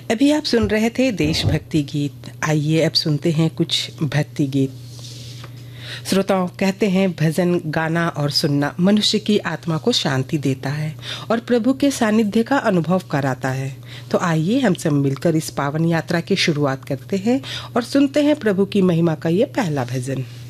अभी आप सुन रहे थे देशभक्ति गीत। आइए अब सुनते हैं कुछ भक्ति गीत। श्रोताओं, कहते हैं भजन गाना और सुनना मनुष्य की आत्मा को शांति देता है और प्रभु के सानिध्य का अनुभव कराता है। तो आइए हम सब मिलकर इस पावन यात्रा की शुरुआत करते हैं और सुनते हैं प्रभु की महिमा का ये पहला भजन।